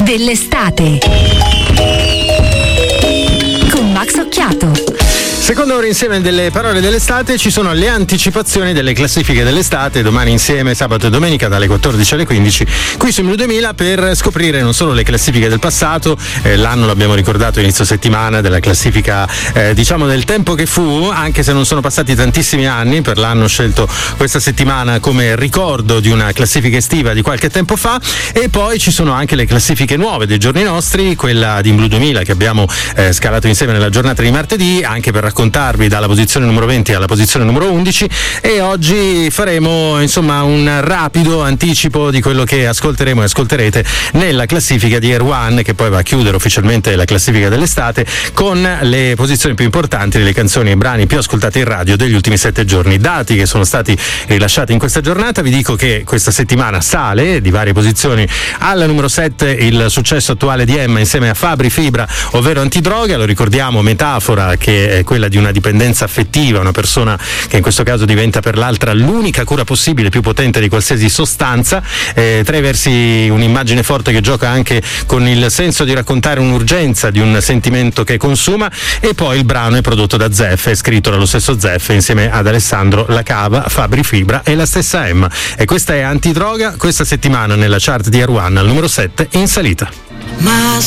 dell'estate con Max Occhiato. Seconda ora insieme delle parole dell'estate, ci sono le anticipazioni delle classifiche dell'estate, domani insieme sabato e domenica dalle 14 alle 15 qui su Mil 2000 per scoprire non solo le classifiche del passato, l'anno l'abbiamo ricordato inizio settimana della classifica diciamo del tempo che fu, anche se non sono passati tantissimi anni, per l'anno scelto questa settimana come ricordo di una classifica estiva di qualche tempo fa, e poi ci sono anche le classifiche nuove dei giorni nostri, quella di Blu 2000 che abbiamo scalato insieme nella giornata di martedì, anche per raccontarvi dalla posizione numero 20 alla posizione numero 11, e oggi faremo insomma un rapido anticipo di quello che ascolteremo e ascolterete nella classifica di Air One, che poi va a chiudere ufficialmente la classifica dell'estate con le posizioni più importanti delle canzoni e brani più ascoltati in radio degli ultimi 7 giorni. Dati che sono stati rilasciati in questa giornata, vi dico che questa settimana sale di varie posizioni alla numero 7 il successo attuale di Emma insieme a Fabri Fibra, ovvero Antidroga. Lo ricordiamo, metafora che è quella di una dipendenza affettiva, una persona che in questo caso diventa per l'altra l'unica cura possibile, più potente di qualsiasi sostanza. Tra i versi un'immagine forte che gioca anche con il senso di raccontare un'urgenza di un sentimento che consuma, e poi il brano è prodotto da Zeff, è scritto dallo stesso Zeff insieme ad Alessandro Lacava, Fabri Fibra e la stessa Emma, e questa è Antidroga, questa settimana nella chart di Air One al numero 7 in salita. Ma